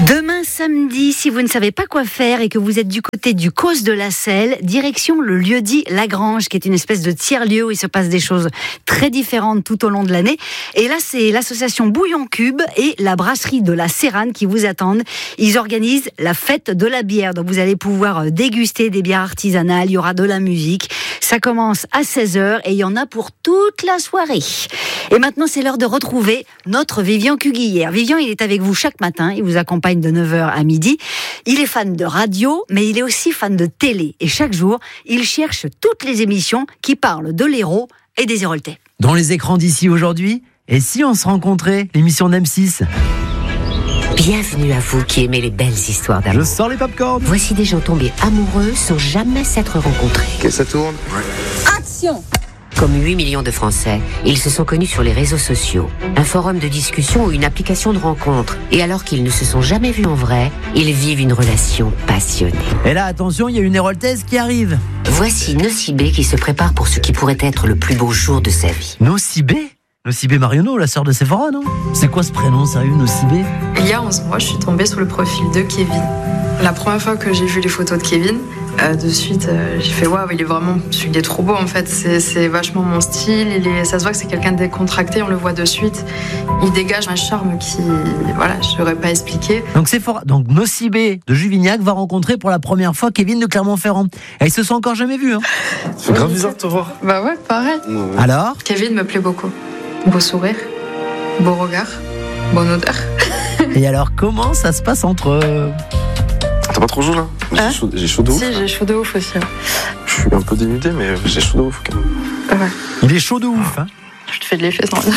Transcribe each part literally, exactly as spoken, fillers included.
Demain samedi, si vous ne savez pas quoi faire et que vous êtes du côté du Causse de la Selle, direction le lieu-dit Lagrange, qui est une espèce de tiers-lieu où il se passe des choses très différentes tout au long de l'année. Et là, c'est l'association Bouillon Cube et la brasserie de la Sérane qui vous attendent. Ils organisent la fête de la bière, donc vous allez pouvoir déguster des bières artisanales, il y aura de la musique. Ça commence à seize heures et il y en a pour toute la soirée. Et maintenant, c'est l'heure de retrouver notre Vivian Cuguière. Vivian, il est avec vous chaque matin, il vous accompagne de neuf heures à midi. Il est fan de radio, mais il est aussi fan de télé. Et chaque jour, il cherche toutes les émissions qui parlent de l'Hérault et des Héraultais. Dans les écrans d'ici aujourd'hui, et si on se rencontrait, l'émission d'M six? Bienvenue à vous qui aimez les belles histoires d'amour. Je sors les popcorns. Voici des gens tombés amoureux sans jamais s'être rencontrés. Que ça tourne. Action! Comme huit millions de Français, ils se sont connus sur les réseaux sociaux, un forum de discussion ou une application de rencontre. Et alors qu'ils ne se sont jamais vus en vrai, ils vivent une relation passionnée. Et là, attention, il y a une Héraultaise qui arrive. Voici Nocibé qui se prépare pour ce qui pourrait être le plus beau jour de sa vie. Nocibé Nocibé Marionneau, la sœur de Séphora, non? C'est quoi ce prénom, sérieux, Nocibé? Il y a onze mois, je suis tombée sur le profil de Kevin. La première fois que j'ai vu les photos de Kevin, euh, de suite, euh, j'ai fait waouh, il est vraiment, il est trop beau en fait. C'est, c'est vachement mon style. Il est, ça se voit que c'est quelqu'un de décontracté, on le voit de suite. Il dégage un charme qui, voilà, je n'aurais pas expliqué. Donc Séphora, donc Nocibé de Juvignac va rencontrer pour la première fois Kevin de Clermont-Ferrand. Et ils se sont encore jamais vus, hein? C'est grave bizarre de te voir. Bah ouais, pareil. Ouais. Alors? Kevin me plaît beaucoup. Beau sourire, beau regard, bonne odeur. Et alors, comment ça se passe entre eux? T'as pas trop chaud là? J'ai Hein chaud, j'ai chaud de ouf. Si, j'ai chaud de ouf aussi. Je suis un peu dénudé, mais j'ai chaud de ouf quand même. Ouais. Il est chaud de ouf, hein? Je te fais de l'effet sans.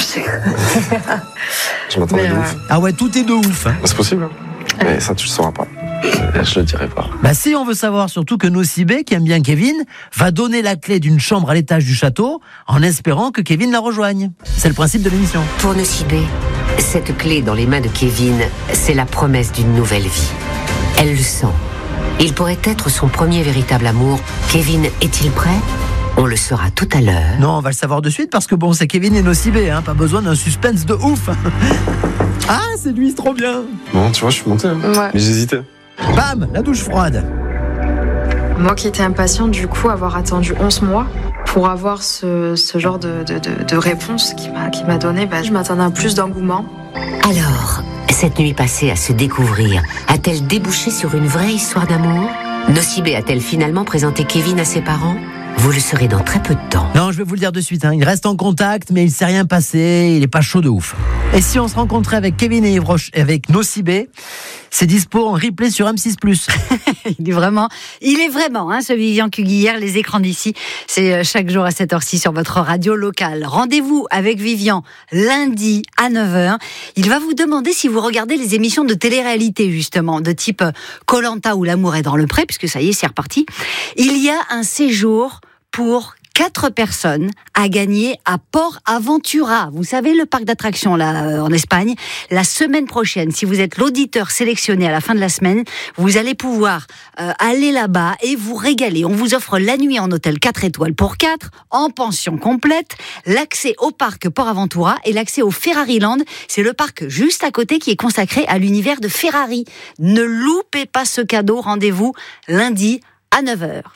Je m'attendais Mais, de euh, ouf. Ah ouais, tout est de ouf, hein? Bah, c'est possible, hein. Mais ça, tu le sauras pas. Je, je le dirai pas. Bah si, on veut savoir surtout que Nocibé, qui aime bien Kevin, va donner la clé d'une chambre à l'étage du château en espérant que Kevin la rejoigne. C'est le principe de l'émission. Pour Nocibé, cette clé dans les mains de Kevin, c'est la promesse d'une nouvelle vie. Elle le sent. Il pourrait être son premier véritable amour. Kevin est-il prêt? On le saura tout à l'heure. Non, on va le savoir de suite parce que bon, c'est Kevin et Nocibé, hein, pas besoin d'un suspense de ouf. Ah, c'est lui, c'est trop bien. Bon, tu vois, je suis monté. Hein. Ouais. Mais j'hésitais. Bam, la douche froide. Moi qui étais impatiente, du coup, avoir attendu onze mois pour avoir ce, ce genre de, de, de, de réponse qu'il m'a, qu'il m'a donné, bah, je m'attendais à plus d'engouement. Alors, cette nuit passée à se découvrir, a-t-elle débouché sur une vraie histoire d'amour? Nocibé a-t-elle finalement présenté Kevin à ses parents? Vous le saurez dans très peu de temps. Non, je vais vous le dire de suite, hein. Il reste en contact, mais il s'est rien passé, il est pas chaud de ouf. Et si on se rencontrait avec Kevin et Yves avec Nocibé, c'est dispo en replay sur M six plus. Il est vraiment, il est vraiment, hein, ce Vivian Cuguière, les écrans d'ici. C'est chaque jour à cette heure-ci sur votre radio locale. Rendez-vous avec Vivian lundi à neuf heures. Il va vous demander si vous regardez les émissions de télé-réalité, justement, de type Koh-Lanta ou L'amour est dans le pré, puisque ça y est, c'est reparti. Il y a un séjour pour quatre personnes à gagner à Port Aventura. Vous savez, le parc d'attractions là euh, en Espagne. La semaine prochaine, si vous êtes l'auditeur sélectionné à la fin de la semaine, vous allez pouvoir euh, aller là-bas et vous régaler. On vous offre la nuit en hôtel quatre étoiles pour quatre, en pension complète, l'accès au parc Port Aventura et l'accès au Ferrari Land. C'est le parc juste à côté qui est consacré à l'univers de Ferrari. Ne loupez pas ce cadeau. Rendez-vous lundi à neuf heures.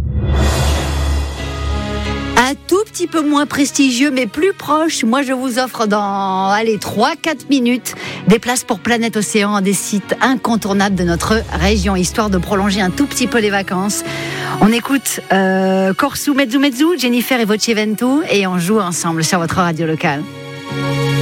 Un tout petit peu moins prestigieux, mais plus proche. Moi, je vous offre dans, allez, trois à quatre minutes, des places pour Planète Océan, des sites incontournables de notre région, histoire de prolonger un tout petit peu les vacances. On écoute euh, Corsu Mezzu Mezzu, Jennifer et Voce Ventu, et on joue ensemble sur votre radio locale.